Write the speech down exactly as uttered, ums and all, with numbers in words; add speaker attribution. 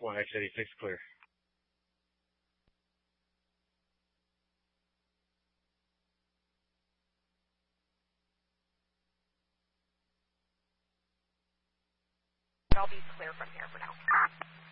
Speaker 1: Y X eighty-six clear.
Speaker 2: I'll be clear from here for now.